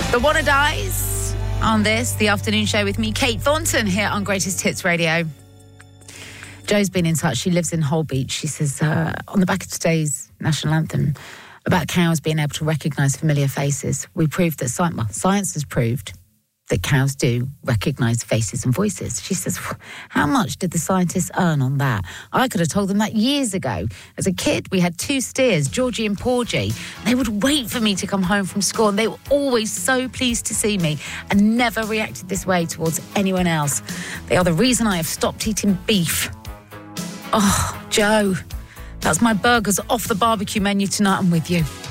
The Wanna Dies on this, the afternoon show with me, Kate Thornton, here on Greatest Hits Radio. Jo's been in touch. She lives in Holbeach. She says, on the back of today's national anthem, about cows being able to recognise familiar faces, we proved that science has proved that cows do recognise faces and voices. She says, how much did the scientists earn on that? I could have told them that years ago. As a kid, we had two steers, Georgie and Porgy. They would wait for me to come home from school, and they were always so pleased to see me and never reacted this way towards anyone else. They are the reason I have stopped eating beef. Oh, Jo, that's my burgers off the barbecue menu tonight. I'm with you.